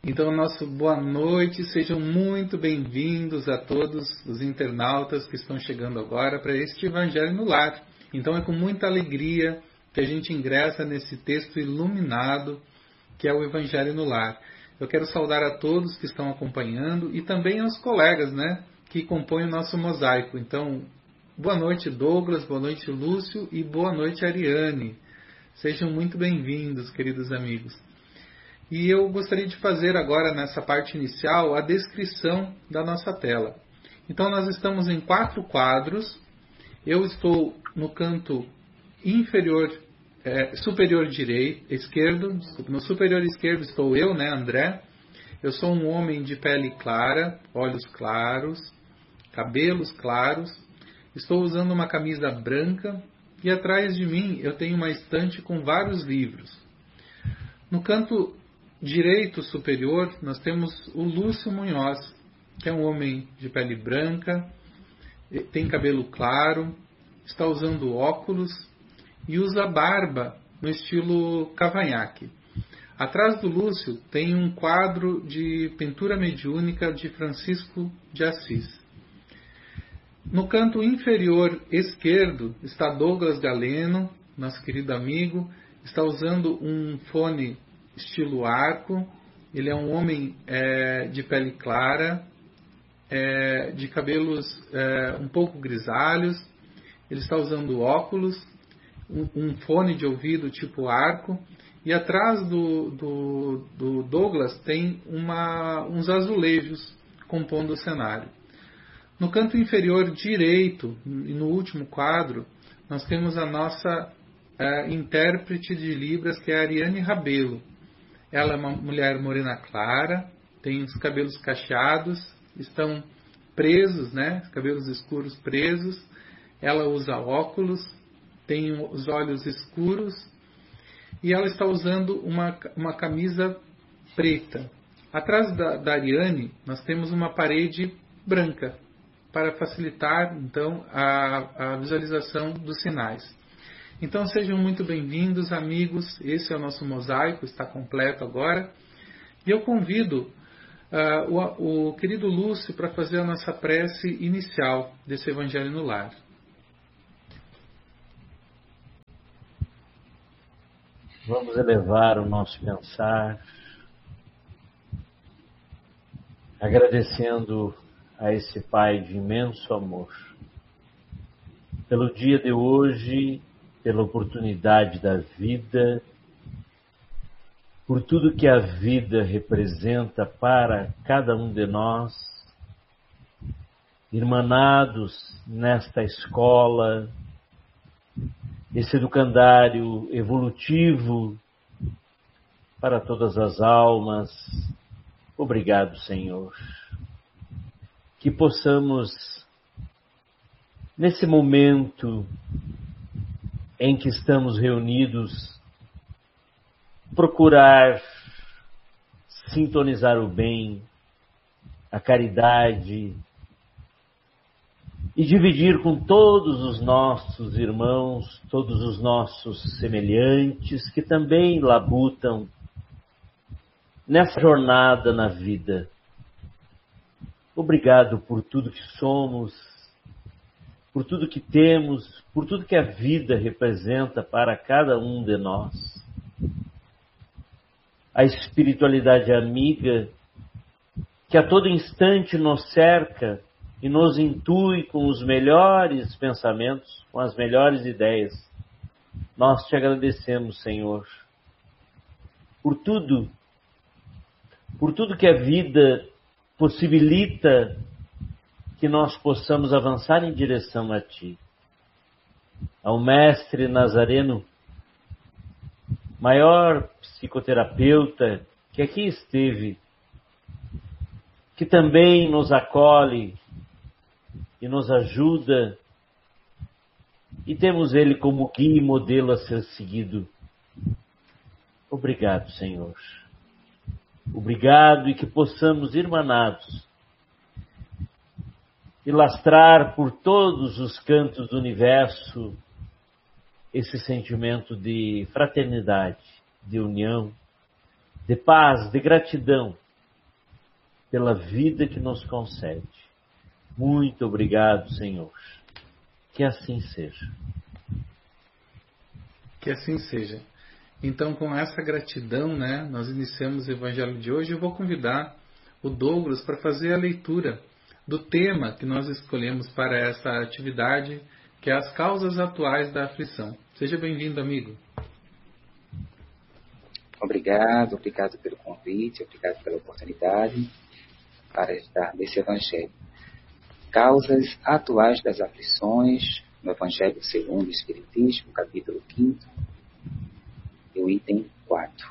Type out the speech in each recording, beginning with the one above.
Então, nosso boa noite, sejam muito bem-vindos a todos os internautas que estão chegando agora para este Evangelho no Lar. Então, é com muita alegria que a gente ingressa nesse texto iluminado que é o Evangelho no Lar. Eu quero saudar a todos que estão acompanhando e também aos colegas, que compõem o nosso mosaico. Então, boa noite, Douglas, boa noite, Lúcio e boa noite, Ariane. Sejam muito bem-vindos, queridos amigos. E eu gostaria de fazer agora, nessa parte inicial, a descrição da nossa tela. Então, nós estamos em 4 quadros. Eu estou no canto superior esquerdo. No superior esquerdo estou eu, André. Eu sou um homem de pele clara, olhos claros, cabelos claros. Estou usando uma camisa branca e atrás de mim eu tenho uma estante com vários livros. No canto direito superior, nós temos o Lúcio Munhoz, que é um homem de pele branca, tem cabelo claro, está usando óculos e usa barba no estilo cavanhaque. Atrás do Lúcio tem um quadro de pintura mediúnica de Francisco de Assis. No canto inferior esquerdo está Douglas Galeno, nosso querido amigo, está usando um fone estilo arco. Ele é um homem de pele clara, de cabelos um pouco grisalhos. Ele está usando óculos, um fone de ouvido tipo arco. E atrás do Douglas tem uns azulejos compondo o cenário. No canto inferior direito, e no último quadro, nós temos a nossa intérprete de Libras, que é a Ariane Rabelo. Ela é uma mulher morena clara, tem os cabelos cacheados, estão presos, cabelos escuros presos. Ela usa óculos, tem os olhos escuros e ela está usando uma camisa preta. Atrás da Ariane, nós temos uma parede branca, para facilitar, então, a visualização dos sinais. Então, sejam muito bem-vindos, amigos. Esse é o nosso mosaico, está completo agora. E eu convido o querido Lúcio para fazer a nossa prece inicial desse Evangelho no Lar. Vamos elevar o nosso pensar, agradecendo a esse Pai de imenso amor, pelo dia de hoje, pela oportunidade da vida, por tudo que a vida representa para cada um de nós, irmanados nesta escola, esse educandário evolutivo para todas as almas. Obrigado, Senhor. Que possamos, nesse momento em que estamos reunidos, procurar sintonizar o bem, a caridade e dividir com todos os nossos irmãos, todos os nossos semelhantes que também labutam nessa jornada na vida. Obrigado por tudo que somos, por tudo que temos, por tudo que a vida representa para cada um de nós. A espiritualidade amiga que a todo instante nos cerca e nos intui com os melhores pensamentos, com as melhores ideias. Nós te agradecemos, Senhor, por tudo que a vida possibilita que nós possamos avançar em direção a Ti. Ao Mestre Nazareno, maior psicoterapeuta que aqui esteve, que também nos acolhe e nos ajuda, e temos Ele como guia e modelo a ser seguido. Obrigado, Senhor. Obrigado, e que possamos, irmanados, e lastrar por todos os cantos do universo esse sentimento de fraternidade, de união, de paz, de gratidão pela vida que nos concede. Muito obrigado, Senhor. Que assim seja. Que assim seja. Então, com essa gratidão, né, nós iniciamos o Evangelho de hoje. Eu vou convidar o Douglas para fazer a leitura do tema que nós escolhemos para essa atividade, que é as causas atuais da aflição. Seja bem-vindo, amigo. Obrigado pelo convite, obrigado pela oportunidade para estar nesse Evangelho. Causas atuais das aflições, no Evangelho segundo o Espiritismo, capítulo 5, e o item 4.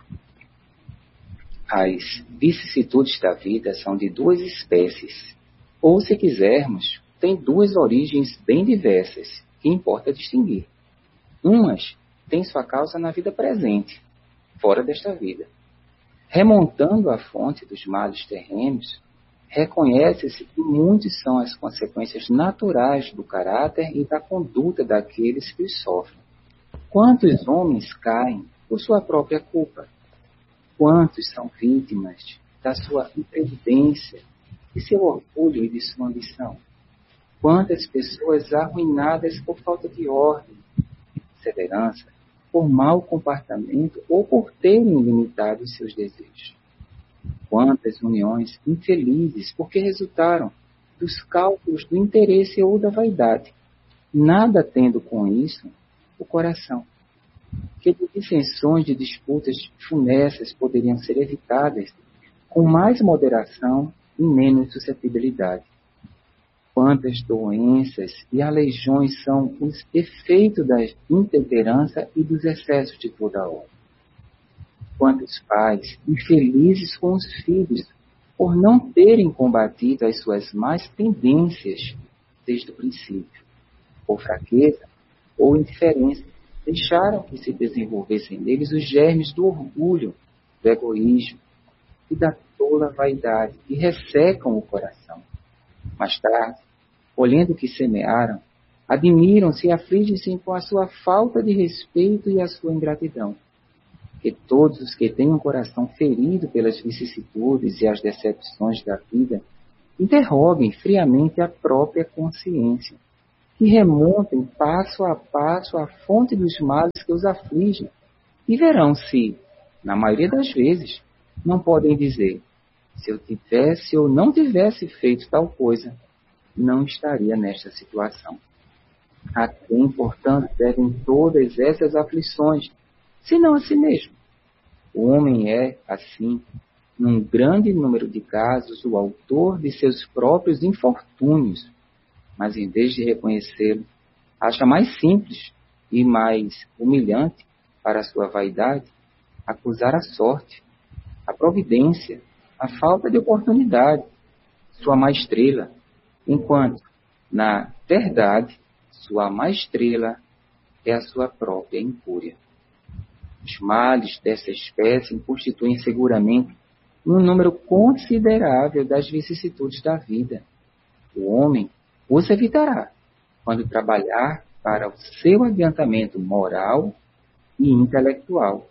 As vicissitudes da vida são de duas espécies, ou, se quisermos, têm duas origens bem diversas, que importa distinguir. Umas têm sua causa na vida presente, fora desta vida. Remontando a fonte dos males terrenos, reconhece-se que muitas são as consequências naturais do caráter e da conduta daqueles que os sofrem. Quantos homens caem por sua própria culpa? Quantos são vítimas da sua imprevidência, de seu orgulho e de sua ambição? Quantas pessoas arruinadas por falta de ordem, perseverança, por mau comportamento ou por terem limitado os seus desejos? Quantas uniões infelizes porque resultaram dos cálculos do interesse ou da vaidade, nada tendo com isso o coração? Que de dissensões, de disputas funestas poderiam ser evitadas com mais moderação e menos suscetibilidade. Quantas doenças e aleijões são os efeitos da intemperança e dos excessos de toda hora. Quantos pais infelizes com os filhos por não terem combatido as suas más tendências desde o princípio, por fraqueza ou indiferença, deixaram que se desenvolvessem neles os germes do orgulho, do egoísmo e da tola vaidade, que ressecam o coração. Mais tarde, olhando o que semearam, admiram-se e afligem-se com a sua falta de respeito e a sua ingratidão. Que todos os que têm um coração ferido pelas vicissitudes e as decepções da vida, interroguem friamente a própria consciência, que remontem passo a passo a fonte dos males que os afligem, e verão se, na maioria das vezes, não podem dizer: se eu tivesse ou não tivesse feito tal coisa, não estaria nesta situação. A quem, portanto, devem todas essas aflições, senão a si mesmo? O homem é, assim, num grande número de casos, o autor de seus próprios infortúnios, mas em vez de reconhecê-lo, acha mais simples e mais humilhante para a sua vaidade acusar a sorte, a providência, a falta de oportunidade, sua má estrela, enquanto, na verdade, sua má estrela é a sua própria incúria. Os males dessa espécie constituem seguramente um número considerável das vicissitudes da vida. O homem os evitará quando trabalhar para o seu adiantamento moral e intelectual.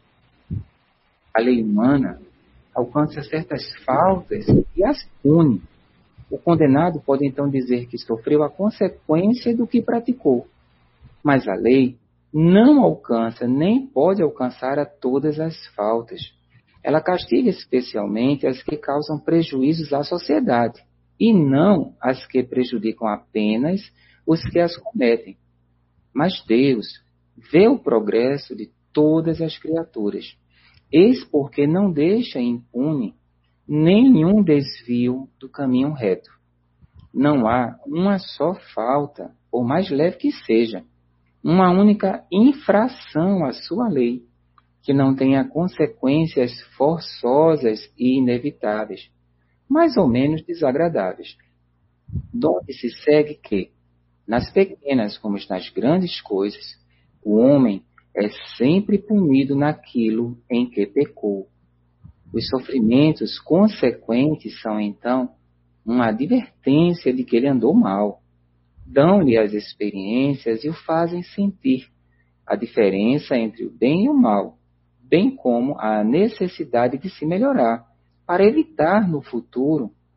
A lei humana alcança certas faltas e as pune. O condenado pode então dizer que sofreu a consequência do que praticou, mas a lei não alcança nem pode alcançar a todas as faltas. Ela castiga especialmente as que causam prejuízos à sociedade, e não as que prejudicam apenas os que as cometem. Mas Deus vê o progresso de todas as criaturas, eis porque não deixa impune nenhum desvio do caminho reto. Não há uma só falta, por mais leve que seja, uma única infração à sua lei, que não tenha consequências forçosas e inevitáveis, mais ou menos desagradáveis. Donde se segue que, nas pequenas como nas grandes coisas, o homem é sempre punido naquilo em que pecou. Os sofrimentos consequentes são, então, uma advertência de que ele andou mal. Dão-lhe as experiências e o fazem sentir a diferença entre o bem e o mal, bem como a necessidade de se melhorar, para evitar no futuro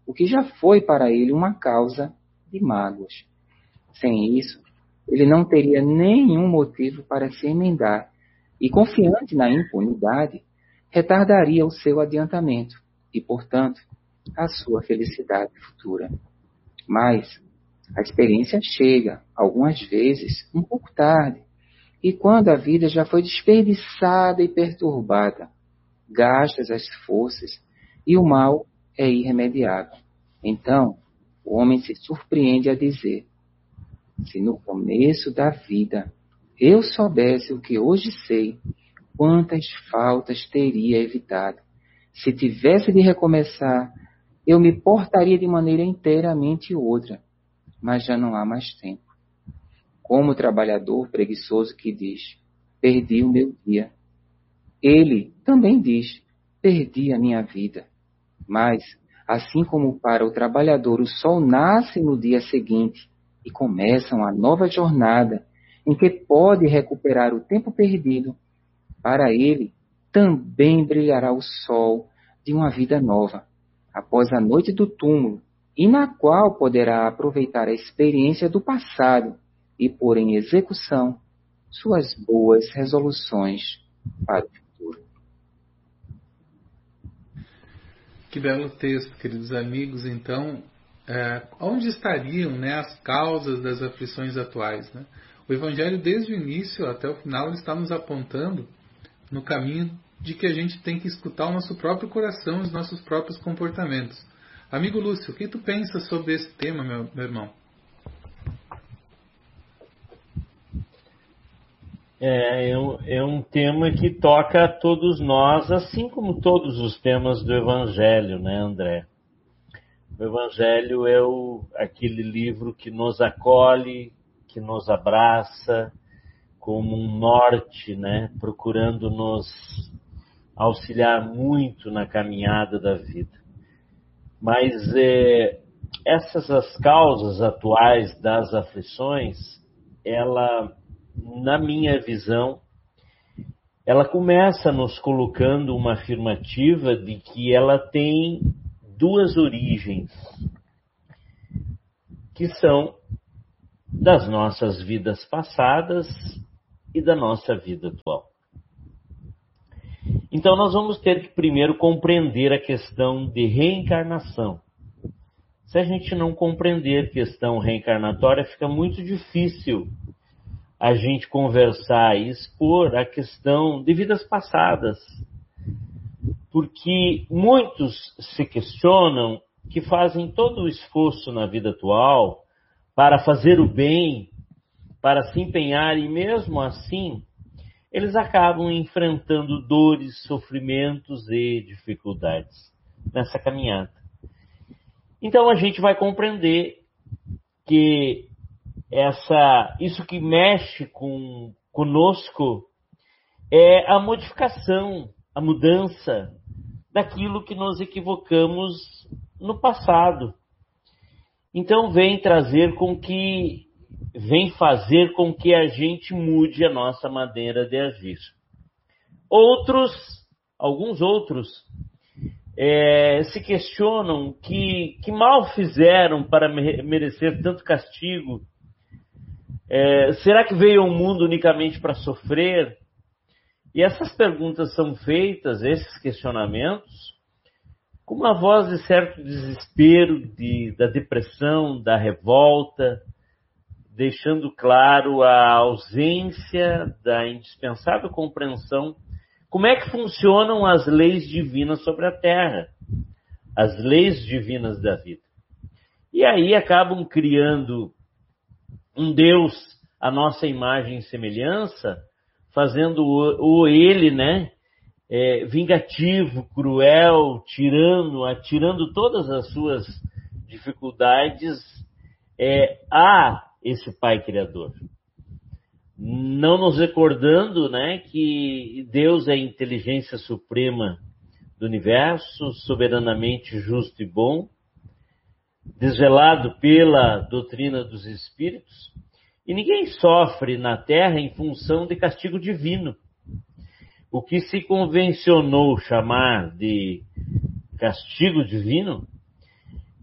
o que já foi para ele uma causa de mágoas. Sem isso, ele não teria nenhum motivo para se emendar e, confiante na impunidade, retardaria o seu adiantamento e, portanto, a sua felicidade futura. Mas a experiência chega, algumas vezes, um pouco tarde, e quando a vida já foi desperdiçada e perturbada, gastas as forças e o mal é irremediável. Então, o homem se surpreende a dizer: se no começo da vida eu soubesse o que hoje sei, quantas faltas teria evitado. Se tivesse de recomeçar, eu me portaria de maneira inteiramente outra, mas já não há mais tempo. Como o trabalhador preguiçoso que diz: perdi o meu dia. Ele também diz: perdi a minha vida. Mas, assim como para o trabalhador o sol nasce no dia seguinte e começa uma nova jornada em que pode recuperar o tempo perdido, para ele também brilhará o sol de uma vida nova, após a noite do túmulo, e na qual poderá aproveitar a experiência do passado e pôr em execução suas boas resoluções para o futuro. Que belo texto, queridos amigos. Então, onde estariam, né, as causas das aflições atuais? Né? O Evangelho, desde o início até o final, está nos apontando no caminho de que a gente tem que escutar o nosso próprio coração, os nossos próprios comportamentos. Amigo Lúcio, o que tu pensa sobre esse tema, meu irmão? É um tema que toca a todos nós, assim como todos os temas do Evangelho, né, André? O Evangelho é aquele livro que nos acolhe, que nos abraça, como um norte, né, procurando nos auxiliar muito na caminhada da vida. Mas as causas atuais das aflições, na minha visão, ela começa nos colocando uma afirmativa de que ela tem duas origens, que são das nossas vidas passadas e da nossa vida atual. Então nós vamos ter que primeiro compreender a questão de reencarnação. Se a gente não compreender a questão reencarnatória, fica muito difícil a gente conversar e expor a questão de vidas passadas. Porque muitos se questionam que fazem todo o esforço na vida atual para fazer o bem, para se empenhar, e mesmo assim eles acabam enfrentando dores, sofrimentos e dificuldades nessa caminhada. Então a gente vai compreender que isso que mexe conosco é a modificação, a mudança daquilo que nos equivocamos no passado. Então vem fazer com que a gente mude a nossa maneira de agir. Alguns outros se questionam que mal fizeram para merecer tanto castigo. Será que veio ao mundo unicamente para sofrer? E essas perguntas são feitas, esses questionamentos, com uma voz de certo desespero, da depressão, da revolta, deixando claro a ausência da indispensável compreensão como é que funcionam as leis divinas sobre a Terra, as leis divinas da vida. E aí acabam criando um Deus à nossa imagem e semelhança, fazendo ele, né, vingativo, cruel, tirano, atirando todas as suas dificuldades a esse Pai Criador. Não nos recordando, né, que Deus é a inteligência suprema do universo, soberanamente justo e bom, desvelado pela doutrina dos Espíritos, e ninguém sofre na Terra em função de castigo divino. O que se convencionou chamar de castigo divino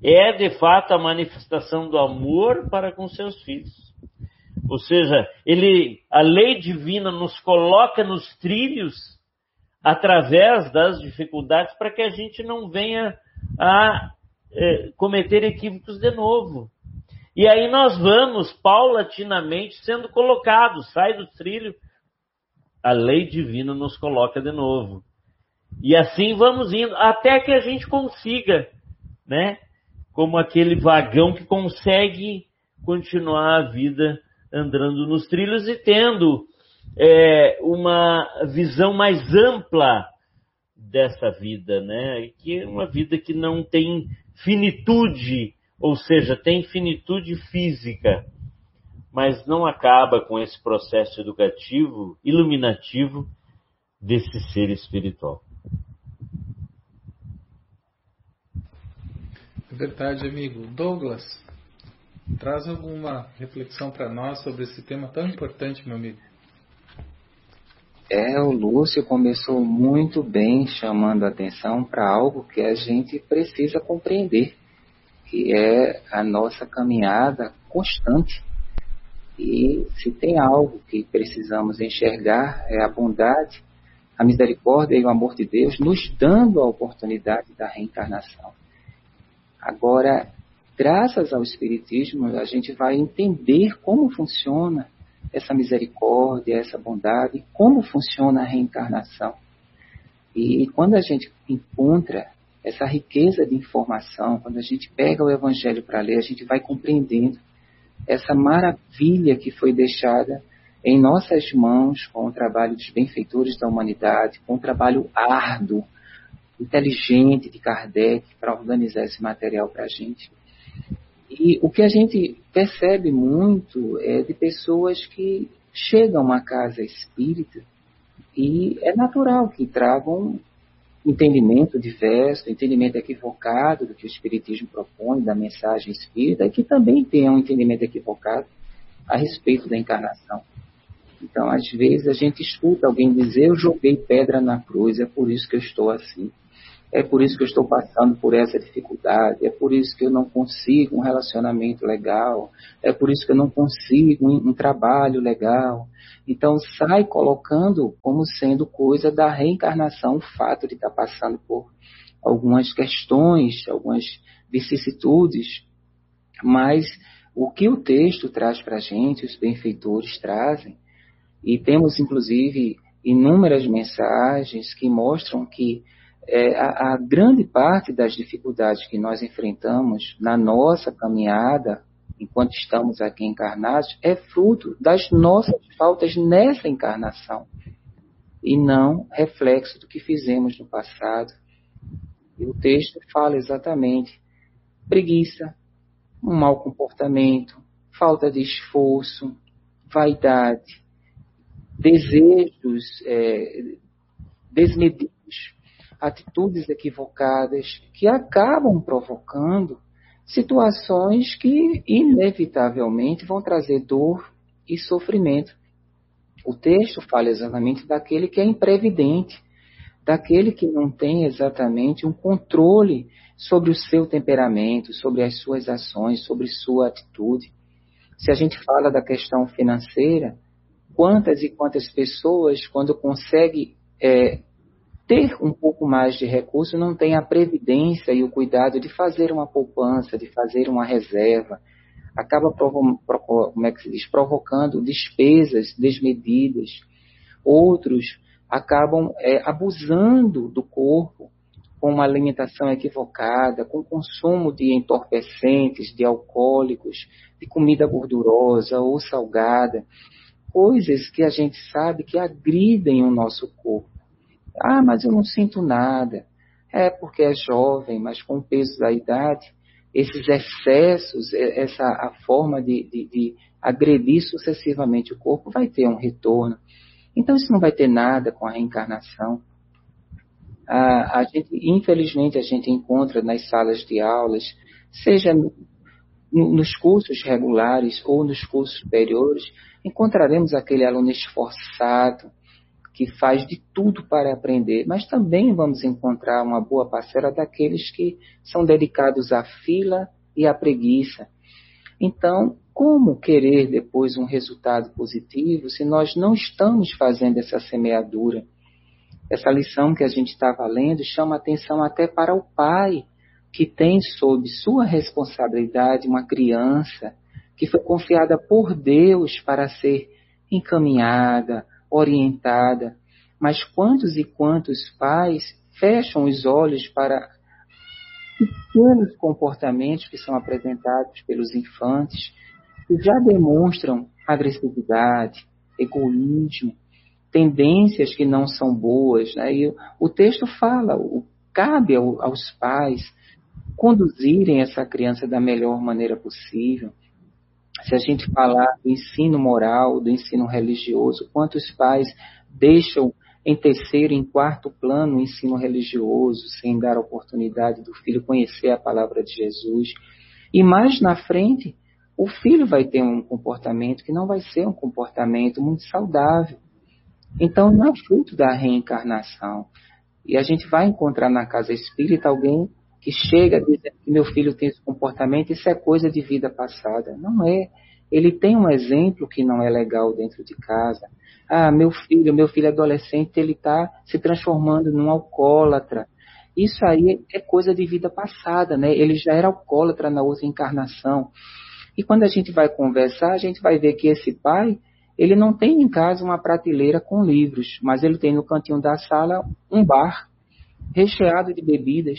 é de fato a manifestação do amor para com seus filhos. Ou seja, a lei divina nos coloca nos trilhos através das dificuldades para que a gente não venha a cometer equívocos de novo. E aí nós vamos paulatinamente sendo colocados, sai do trilho, a lei divina nos coloca de novo. E assim vamos indo, até que a gente consiga, né? Como aquele vagão que consegue continuar a vida andando nos trilhos e tendo uma visão mais ampla dessa vida, né? Que é uma vida que não tem finitude, ou seja, tem finitude física, mas não acaba com esse processo educativo, iluminativo desse ser espiritual. É verdade, amigo. Douglas, traz alguma reflexão para nós sobre esse tema tão importante, meu amigo? O Lúcio começou muito bem chamando a atenção para algo que a gente precisa compreender, que é a nossa caminhada constante. E se tem algo que precisamos enxergar é a bondade, a misericórdia e o amor de Deus nos dando a oportunidade da reencarnação. Agora, graças ao Espiritismo, a gente vai entender como funciona essa misericórdia, essa bondade, como funciona a reencarnação. E quando a gente encontra essa riqueza de informação, quando a gente pega o Evangelho para ler, a gente vai compreendendo essa maravilha que foi deixada em nossas mãos com o trabalho dos benfeitores da humanidade, com o trabalho árduo, inteligente de Kardec para organizar esse material para a gente. E o que a gente percebe muito é de pessoas que chegam a uma casa espírita e é natural que tragam entendimento diverso, entendimento equivocado do que o Espiritismo propõe, da mensagem espírita, e que também tenham um entendimento equivocado a respeito da encarnação. Então, às vezes, a gente escuta alguém dizer: eu joguei pedra na cruz, é por isso que eu estou assim. É por isso que eu estou passando por essa dificuldade, é por isso que eu não consigo um relacionamento legal, é por isso que eu não consigo um trabalho legal. Então sai colocando como sendo coisa da reencarnação o fato de estar passando por algumas questões, algumas vicissitudes, mas o que o texto traz para a gente, os benfeitores trazem, e temos inclusive inúmeras mensagens que mostram que a grande parte das dificuldades que nós enfrentamos na nossa caminhada, enquanto estamos aqui encarnados, é fruto das nossas faltas nessa encarnação, e não reflexo do que fizemos no passado. E o texto fala exatamente: preguiça, um mau comportamento, falta de esforço, vaidade, desejos desmedidos, atitudes equivocadas que acabam provocando situações que inevitavelmente vão trazer dor e sofrimento. O texto fala exatamente daquele que é imprevidente, daquele que não tem exatamente um controle sobre o seu temperamento, sobre as suas ações, sobre sua atitude. Se a gente fala da questão financeira, quantas e quantas pessoas, quando conseguem ter um pouco mais de recurso, não tem a previdência e o cuidado de fazer uma poupança, de fazer uma reserva, acaba provocando despesas desmedidas. Outros acabam abusando do corpo com uma alimentação equivocada, com consumo de entorpecentes, de alcoólicos, de comida gordurosa ou salgada, coisas que a gente sabe que agridem o nosso corpo. Ah, mas eu não sinto nada. É porque é jovem, mas com o peso da idade, esses excessos, a forma de agredir sucessivamente o corpo vai ter um retorno. Então isso não vai ter nada com a reencarnação. Infelizmente a gente encontra nas salas de aulas, seja nos cursos regulares ou nos cursos superiores, encontraremos aquele aluno esforçado, que faz de tudo para aprender, mas também vamos encontrar uma boa parcela daqueles que são dedicados à fila e à preguiça. Então, como querer depois um resultado positivo se nós não estamos fazendo essa semeadura? Essa lição que a gente estava lendo chama atenção até para o pai, que tem sob sua responsabilidade uma criança que foi confiada por Deus para ser encaminhada, orientada. Mas quantos e quantos pais fecham os olhos para pequenos comportamentos que são apresentados pelos infantes, que já demonstram agressividade, egoísmo, tendências que não são boas, né? E o texto fala, cabe aos pais conduzirem essa criança da melhor maneira possível. Se a gente falar do ensino moral, do ensino religioso, quantos pais deixam em terceiro, em quarto plano o ensino religioso, sem dar a oportunidade do filho conhecer a palavra de Jesus. E mais na frente, o filho vai ter um comportamento que não vai ser um comportamento muito saudável. Então, não é fruto da reencarnação. E a gente vai encontrar na casa espírita alguém que chega dizendo que meu filho tem esse comportamento, isso é coisa de vida passada. Não é. Ele tem um exemplo que não é legal dentro de casa. Ah, meu filho adolescente, ele está se transformando num alcoólatra. Isso aí é coisa de vida passada, né? Ele já era alcoólatra na outra encarnação. E quando a gente vai conversar, a gente vai ver que esse pai, ele não tem em casa uma prateleira com livros, mas ele tem no cantinho da sala um bar recheado de bebidas.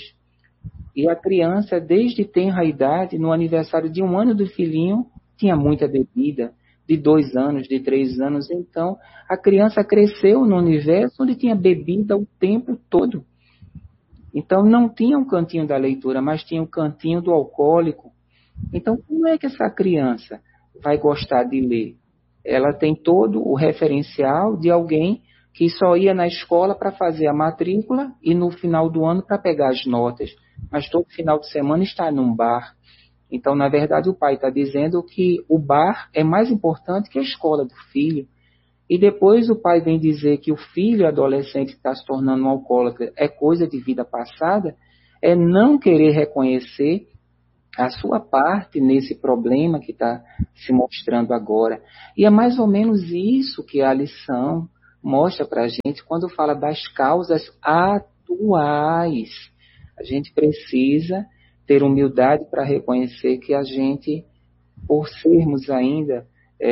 E a criança, desde tenra idade, no aniversário de 1 ano do filhinho, tinha muita bebida, de 2 anos, de 3 anos. Então, a criança cresceu no universo onde tinha bebida o tempo todo. Então, não tinha um cantinho da leitura, mas tinha um cantinho do alcoólico. Então, como é que essa criança vai gostar de ler? Ela tem todo o referencial de alguém que só ia na escola para fazer a matrícula e no final do ano para pegar as notas. Mas todo final de semana está num bar. Então, na verdade, o pai está dizendo que o bar é mais importante que a escola do filho. E depois o pai vem dizer que o filho adolescente que está se tornando um alcoólatra é coisa de vida passada, é não querer reconhecer a sua parte nesse problema que está se mostrando agora. E é mais ou menos isso que a lição mostra para a gente quando fala das causas atuais. A gente precisa ter humildade para reconhecer que a gente, por sermos ainda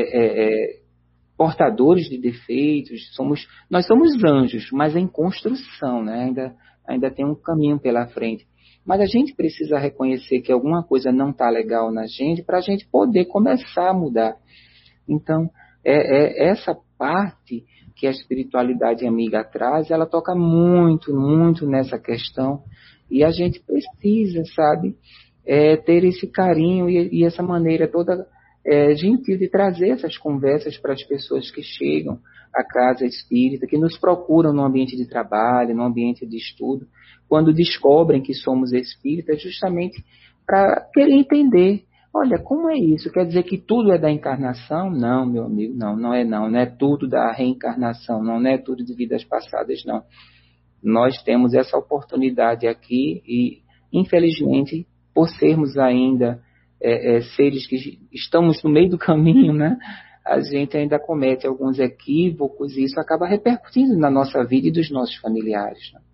portadores de defeitos, nós somos anjos, mas em construção, né? Ainda tem um caminho pela frente. Mas a gente precisa reconhecer que alguma coisa não está legal na gente para a gente poder começar a mudar. Então, essa parte que a espiritualidade amiga traz, ela toca muito, muito nessa questão. E a gente precisa, sabe, ter esse carinho e essa maneira toda gentil de trazer essas conversas para as pessoas que chegam à casa espírita, que nos procuram no ambiente de trabalho, no ambiente de estudo, quando descobrem que somos espíritas, justamente para querer entender. Olha, como é isso? Quer dizer que tudo é da encarnação? Não, meu amigo, não é tudo da reencarnação, não é tudo de vidas passadas, não. Nós temos essa oportunidade aqui e, infelizmente, por sermos ainda seres que estamos no meio do caminho, né? A gente ainda comete alguns equívocos e isso acaba repercutindo na nossa vida e dos nossos familiares, né?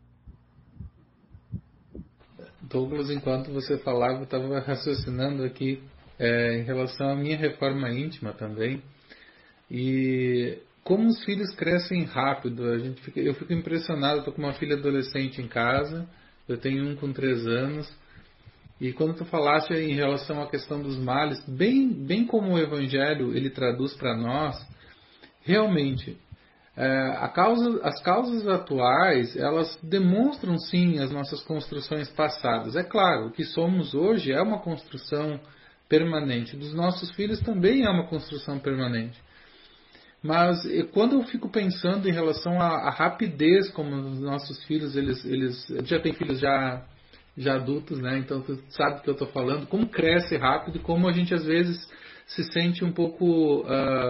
Douglas, enquanto você falava, eu estava raciocinando aqui em relação à minha reforma íntima também. E como os filhos crescem rápido, eu fico impressionado. Estou com uma filha adolescente em casa, eu tenho um com 3 anos. E quando tu falaste em relação à questão dos males, bem como o Evangelho ele traduz para nós, realmente, as causas atuais, elas demonstram sim as nossas construções passadas. É claro, o que somos hoje é uma construção permanente. Dos nossos filhos também é uma construção permanente. Mas quando eu fico pensando em relação à rapidez como os nossos filhos, eles já têm filhos já adultos, né? Então tu sabe do que eu estou falando, como cresce rápido e como a gente às vezes se sente um pouco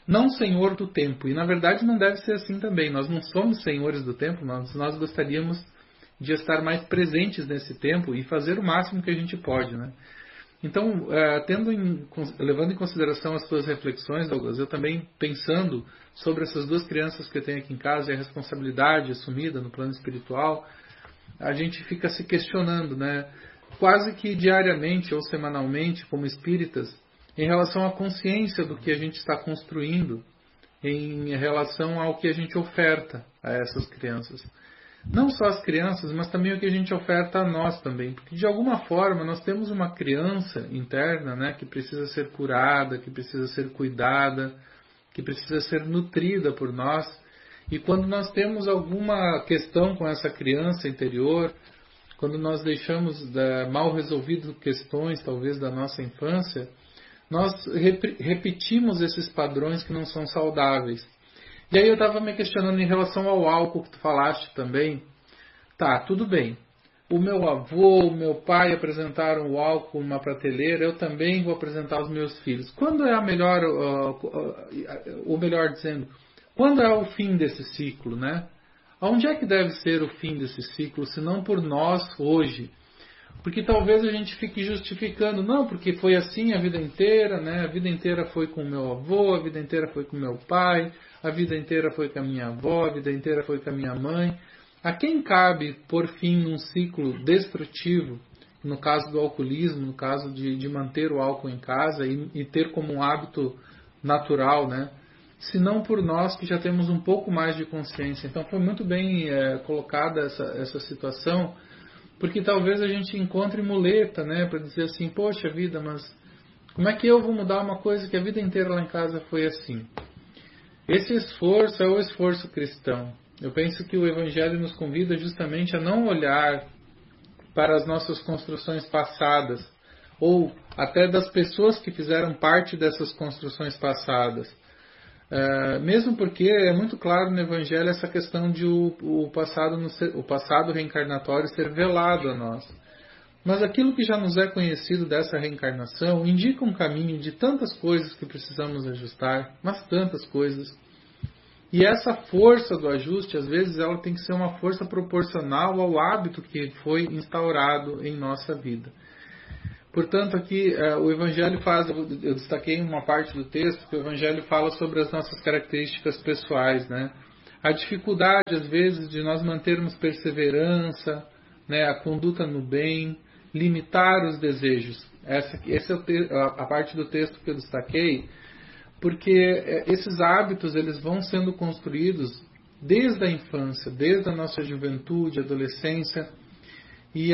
não senhor do tempo. E na verdade não deve ser assim também. Nós não somos senhores do tempo, nós gostaríamos de estar mais presentes nesse tempo e fazer o máximo que a gente pode, né? Então, levando em consideração as suas reflexões, Douglas, eu também pensando sobre essas duas crianças que eu tenho aqui em casa e a responsabilidade assumida no plano espiritual, a gente fica se questionando, né? Quase que diariamente ou semanalmente, como espíritas, em relação à consciência do que a gente está construindo, em relação ao que a gente oferta a essas crianças. Não só as crianças, mas também o que a gente oferta a nós também. Porque de alguma forma nós temos uma criança interna, né, que precisa ser curada, que precisa ser cuidada, que precisa ser nutrida por nós. E quando nós temos alguma questão com essa criança interior, quando nós deixamos mal resolvidas questões talvez da nossa infância, nós repetimos esses padrões que não são saudáveis. E aí eu estava me questionando em relação ao álcool que tu falaste também. Tá, tudo bem. O meu avô, o meu pai apresentaram o álcool numa prateleira, eu também vou apresentar aos meus filhos. Quando é a melhor, ou melhor dizendo, quando é o fim desse ciclo, né? Onde é que deve ser o fim desse ciclo, se não por nós hoje? Porque talvez a gente fique justificando, não, porque foi assim a vida inteira, né? A vida inteira foi com o meu avô, a vida inteira foi com o meu pai, a vida inteira foi com a minha avó, a vida inteira foi com a minha mãe. A quem cabe pôr fim num ciclo destrutivo, no caso do alcoolismo, no caso de manter o álcool em casa e ter como um hábito natural, né? Se não por nós que já temos um pouco mais de consciência. Então foi muito bem colocada essa situação, porque talvez a gente encontre muleta, né, para dizer assim, poxa vida, mas como é que eu vou mudar uma coisa que a vida inteira lá em casa foi assim? Esse esforço é o esforço cristão. Eu penso que o Evangelho nos convida justamente a não olhar para as nossas construções passadas, ou até das pessoas que fizeram parte dessas construções passadas. Mesmo porque é muito claro no Evangelho essa questão de o passado reencarnatório ser velado a nós. Mas aquilo que já nos é conhecido dessa reencarnação indica um caminho de tantas coisas que precisamos ajustar, mas tantas coisas. E essa força do ajuste, às vezes, ela tem que ser uma força proporcional ao hábito que foi instaurado em nossa vida. Portanto, aqui o Evangelho eu destaquei uma parte do texto, que o Evangelho fala sobre as nossas características pessoais, né? A dificuldade, às vezes, de nós mantermos perseverança, né? A conduta no bem, limitar os desejos. Essa é a parte do texto que eu destaquei, porque esses hábitos eles vão sendo construídos desde a infância, desde a nossa juventude, adolescência, e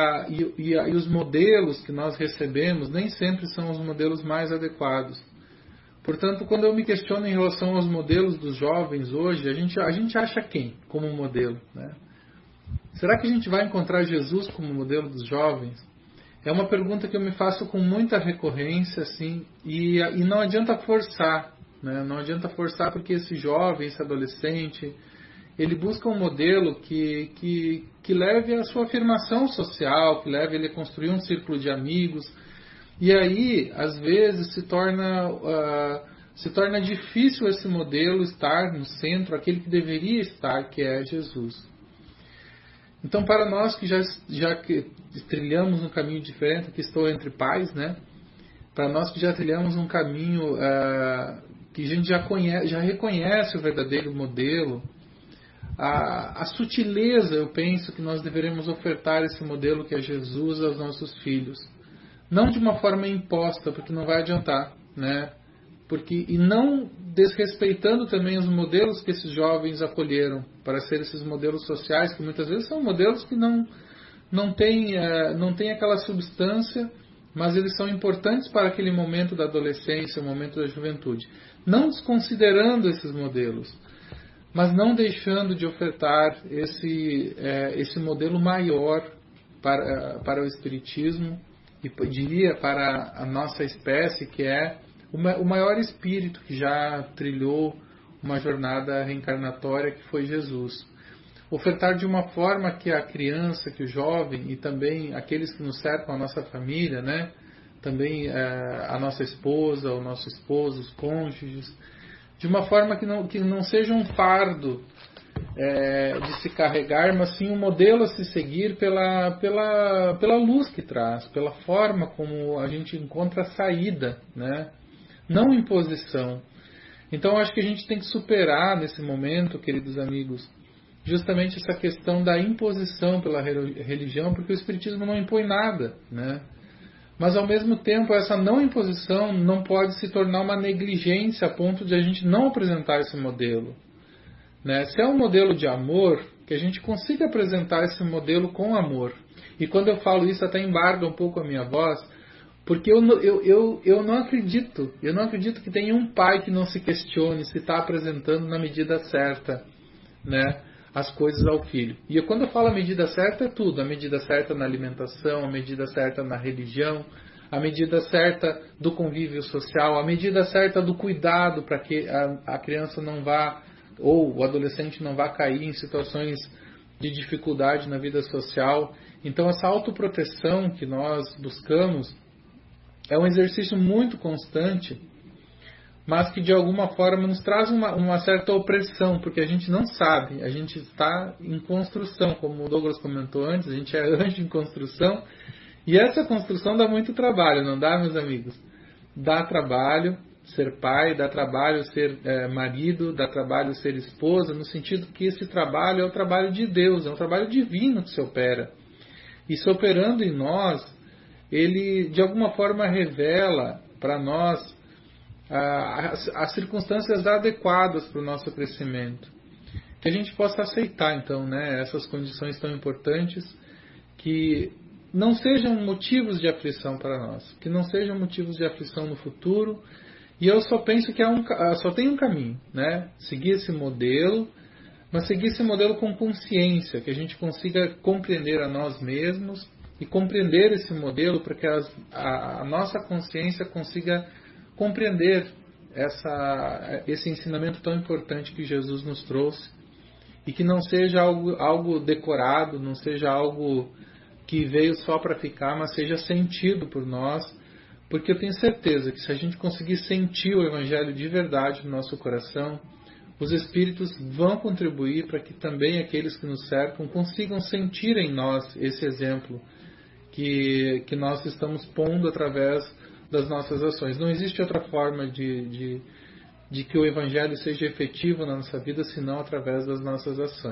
os modelos que nós recebemos nem sempre são os modelos mais adequados. Portanto, quando eu me questiono em relação aos modelos dos jovens hoje, a gente acha quem como modelo, né? Será que a gente vai encontrar Jesus como modelo dos jovens? É uma pergunta que eu me faço com muita recorrência, assim, e não adianta forçar, né? Não adianta forçar, porque esse jovem, esse adolescente, ele busca um modelo que leve a sua afirmação social, que leve ele a construir um círculo de amigos. E aí, às vezes, se torna difícil esse modelo estar no centro, aquele que deveria estar, que é Jesus. Então, para nós que já que trilhamos um caminho diferente, que estou entre pais, né? Para nós que já trilhamos um caminho que a gente já reconhece o verdadeiro modelo, a sutileza, eu penso que nós deveremos ofertar esse modelo que é Jesus aos nossos filhos. Não de uma forma imposta, porque não vai adiantar, né? E não desrespeitando também os modelos que esses jovens acolheram, para ser esses modelos sociais, que muitas vezes são modelos que não têm aquela substância, mas eles são importantes para aquele momento da adolescência, o momento da juventude. Não desconsiderando esses modelos, mas não deixando de ofertar esse modelo maior para o Espiritismo, e diria para a nossa espécie, que é o maior espírito que já trilhou uma jornada reencarnatória, que foi Jesus. Ofertar de uma forma que a criança, que o jovem e também aqueles que nos cercam, a nossa família, né? Também a nossa esposa, o nosso esposo, os cônjuges, de uma forma que não seja um fardo de se carregar, mas sim um modelo a se seguir pela luz que traz, pela forma como a gente encontra a saída, né? Não imposição. Então acho que a gente tem que superar nesse momento, queridos amigos, justamente essa questão da imposição pela religião, porque o Espiritismo não impõe nada, né? Mas ao mesmo tempo essa não imposição não pode se tornar uma negligência a ponto de a gente não apresentar esse modelo, né? Se é um modelo de amor, que a gente consiga apresentar esse modelo com amor. E quando eu falo isso até embarga um pouco a minha voz, porque eu não acredito que tenha um pai que não se questione se está apresentando na medida certa, né, as coisas ao filho. E quando eu falo a medida certa, é tudo. A medida certa na alimentação, a medida certa na religião, a medida certa do convívio social, a medida certa do cuidado para que a criança não vá, ou o adolescente não vá cair em situações de dificuldade na vida social. Então essa autoproteção que nós buscamos é um exercício muito constante, mas que de alguma forma nos traz uma certa opressão, porque a gente não sabe, a gente está em construção, como o Douglas comentou antes, a gente é anjo em construção, e essa construção dá muito trabalho, não dá, meus amigos? Dá trabalho ser pai, dá trabalho ser marido, dá trabalho ser esposa, no sentido que esse trabalho é o trabalho de Deus, é um trabalho divino que se opera. E se operando em nós, ele de alguma forma revela para nós as circunstâncias adequadas para o nosso crescimento. Que a gente possa aceitar, então, né, essas condições tão importantes, que não sejam motivos de aflição para nós, que não sejam motivos de aflição no futuro. E eu só penso que só tem um caminho, né? Seguir esse modelo, mas seguir esse modelo com consciência, que a gente consiga compreender a nós mesmos e compreender esse modelo para que a nossa consciência consiga compreender esse ensinamento tão importante que Jesus nos trouxe, e que não seja algo decorado, não seja algo que veio só para ficar, mas seja sentido por nós, porque eu tenho certeza que se a gente conseguir sentir o Evangelho de verdade no nosso coração, os Espíritos vão contribuir para que também aqueles que nos cercam consigam sentir em nós esse exemplo que nós estamos pondo através das nossas ações. Não existe outra forma de que o Evangelho seja efetivo na nossa vida senão através das nossas ações.